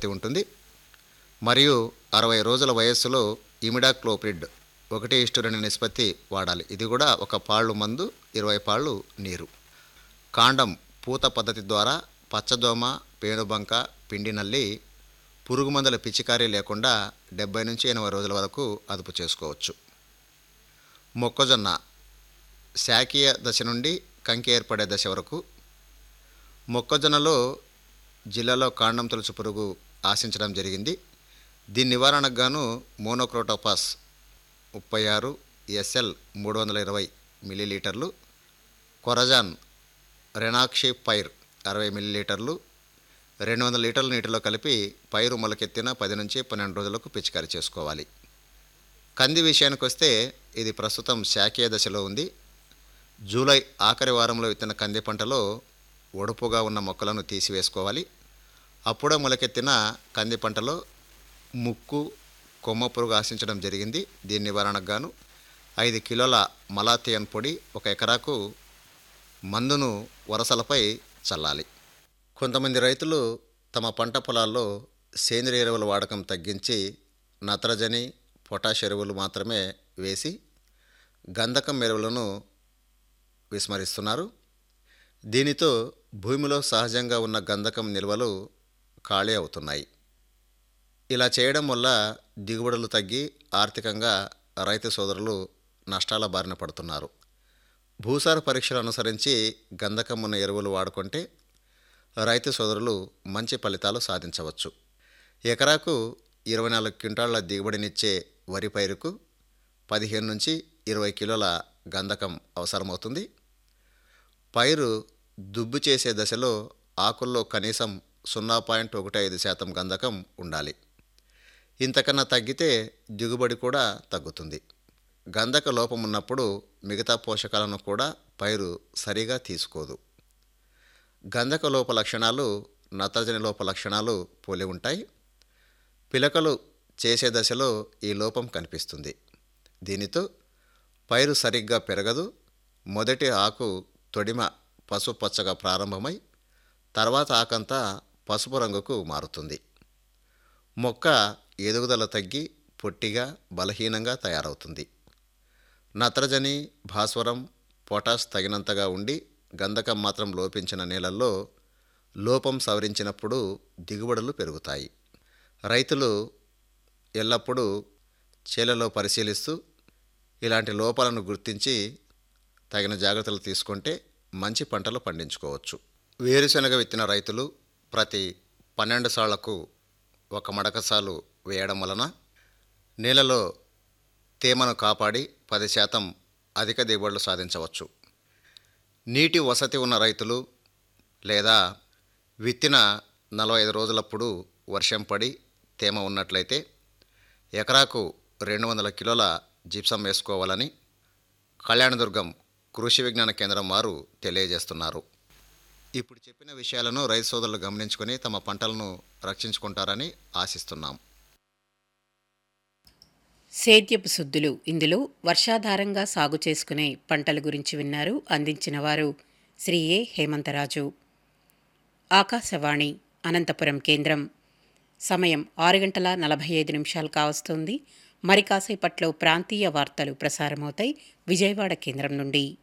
నిష్పత్తి ఉంటుంది. మరియు 60 రోజుల వయస్సులో ఇమిడాక్లోప్రిడ్ 1:2 నిష్పత్తి వాడాలి. ఇది కూడా 1 పాళ్ళు మందు 20 పాళ్ళు నీరు. కాండం పూత పద్ధతి ద్వారా పచ్చదోమ, పేనుబంక, పిండి నల్లి, పురుగు మందుల పిచికారీ లేకుండా 70 నుంచి 80 రోజుల వరకు అదుపు చేసుకోవచ్చు. మొక్కజొన్న శాకీయ దశ నుండి కంకి ఏర్పడే దశ వరకు. మొక్కజొన్నలో జిల్లాలో కాండం తొలుచు పురుగు ఆశించడం జరిగింది. దీని నివారణకు గాను మోనోక్రోటోపాస్ 36 SL 320 మిల్లీలీటర్లు, కొరజాన్ రెనాక్షి పైర్ 60 మిల్లీలీటర్లు 200 లీటర్ల నీటిలో కలిపి పైరు మొలకెత్తిన 10 నుంచి 12 రోజులకు పిచికారీ చేసుకోవాలి. కంది విషయానికి వస్తే ఇది ప్రస్తుతం శాకీయ దశలో ఉంది. జూలై ఆఖరి వారంలో విత్తిన కంది పంటలో ఒడుపుగా ఉన్న మొక్కలను తీసివేసుకోవాలి. అప్పుడే మొలకెత్తిన కంది పంటలో ముక్కు, కొమ్మ పురుగు ఆశించడం జరిగింది. దీని నివారణకు గాను 5 కిలోల మలాథియన్ పొడి 1 ఎకరాకు మందును వరసలపై చల్లాలి. కొంతమంది రైతులు తమ పంట పొలాల్లో సేంద్రియ ఎరువుల వాడకం తగ్గించి నత్రజని, పొటాష్ ఎరువులు మాత్రమే వేసి గంధకం ఎరువులను విస్మరిస్తున్నారు. దీనితో భూమిలో సహజంగా ఉన్న గంధకం నిల్వలు ఖాళీ అవుతున్నాయి. ఇలా చేయడం వల్ల దిగుబడులు తగ్గి ఆర్థికంగా రైతు సోదరులు నష్టాల బారిన పడుతున్నారు. భూసార పరీక్షలు అనుసరించి గంధకం ఉన్న ఎరువులు వాడుకుంటే రైతు సోదరులు మంచి ఫలితాలు సాధించవచ్చు. ఎకరాకు 24 క్వింటాళ్ల దిగుబడినిచ్చే వరి పైరుకు 15 నుంచి 20 కిలోల గంధకం అవసరమవుతుంది. పైరు దుబ్బు చేసే దశలో ఆకుల్లో కనీసం 0.15% గంధకం ఉండాలి. ఇంతకన్నా తగ్గితే దిగుబడి కూడా తగ్గుతుంది. గంధక లోపం ఉన్నప్పుడు మిగతా పోషకాలను కూడా పైరు సరిగా తీసుకోదు. గంధక లోప లక్షణాలు నత్రజని లోప లక్షణాలు పోలి ఉంటాయి. పిలకలు చేసే దశలో ఈ లోపం కనిపిస్తుంది. దీనితో పైరు సరిగ్గా పెరగదు. మొదటి ఆకు తొడిమ పసుపచ్చగా ప్రారంభమై తర్వాత ఆకంతా పసుపు రంగుకు మారుతుంది. మొక్క ఎదుగుదల తగ్గి పొట్టిగా బలహీనంగా తయారవుతుంది. నత్రజని, భాస్వరం, పొటాష్ తగినంతగా ఉండి గంధకం మాత్రం లోపించిన నేలల్లో లోపం సవరించినప్పుడు దిగుబడులు పెరుగుతాయి. రైతులు ఎల్లప్పుడూ చేలలో పరిశీలిస్తూ ఇలాంటి లోపాలను గుర్తించి తగిన జాగ్రత్తలు తీసుకుంటే మంచి పంటలు పండించుకోవచ్చు. వేరుశనగ విత్తిన రైతులు ప్రతి 12 సాళ్లకు 1 మడకసాలు వేయడం వలన నేలలో తేమను కాపాడి 10% అధిక దిగుబడులు సాధించవచ్చు. నీటి వసతి ఉన్న రైతులు లేదా విత్తిన 45 రోజులప్పుడు వర్షం పడి తేమ ఉన్నట్లయితే ఎకరాకు 200 కిలోల జిప్సం వేసుకోవాలని కళ్యాణదుర్గం కృషి విజ్ఞాన కేంద్రం వారు తెలియజేస్తున్నారు. ఇప్పుడు చెప్పిన విషయాలను రైతు సోదరులు గమనించుకొని తమ పంటలను రక్షించుకుంటారని ఆశిస్తున్నాం. సేద్యపు సుద్దులు ఇందులో వర్షాధారంగా సాగు చేసుకునే పంటల గురించి విన్నారు. అందించిన వారు శ్రీ ఏ హేమంతరాజు. ఆకాశవాణి అనంతపురం కేంద్రం. సమయం 6:45 కావస్తోంది. మరి కాసేపట్లో ప్రాంతీయ వార్తలు ప్రసారమవుతాయి విజయవాడ కేంద్రం నుండి.